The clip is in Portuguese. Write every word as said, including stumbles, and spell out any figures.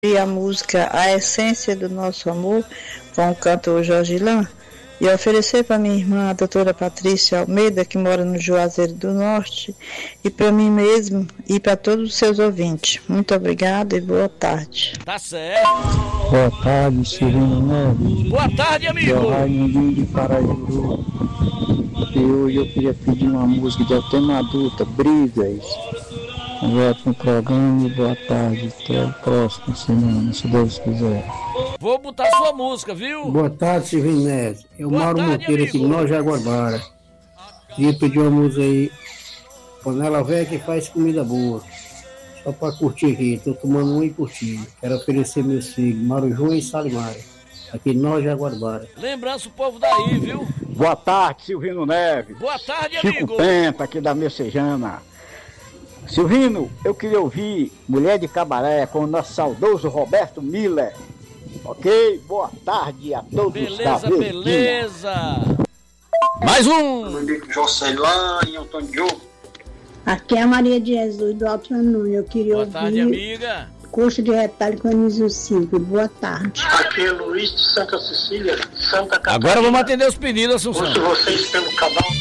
E a música A Essência do Nosso Amor, com o cantor Jorge Lan, e oferecer para minha irmã, a doutora Patrícia Almeida, que mora no Juazeiro do Norte, e para mim mesmo e para todos os seus ouvintes. Muito obrigada e boa tarde. Tá certo. Boa tarde, Cirino Neves. Boa tarde, amigo. Eu Raimundo de Parajuru. E hoje eu queria pedir uma música de Altema Adulta, Brigas. Um ótimo programa e boa tarde. Até o próximo semana, se Deus quiser. Vou botar sua música, viu? Boa tarde, Cirino Neves. Eu Boa Mauro tarde, Monteiro aqui de Nova Jaguarabara. Queria pedir uma música aí. Panela velha que faz comida boa. Só pra curtir aqui. Tô tomando um e curtindo. Quero oferecer meus filhos, Mauro João e Salimar. Aqui em Nova Jaguarabara. Lembrança o povo daí, viu? Boa tarde, Silvino Neves. Boa tarde, Chico amigo. Penta, aqui da Messejana. Silvino, eu queria ouvir Mulher de Cabaré com o nosso saudoso Roberto Miller. Ok? Boa tarde a todos. Beleza, beleza. Mais um. Jocelyn e Antônio Diogo. Aqui é a Maria de Jesus do Alto Anúnio. Eu queria Boa ouvir tarde, amiga. Coxa de Retalho com Anísio Silva. Boa tarde. Aqui é Luiz de Santa Cecília, Santa Catarina. Agora vamos atender os pedidos, Assunção. Ouço vocês pelo canal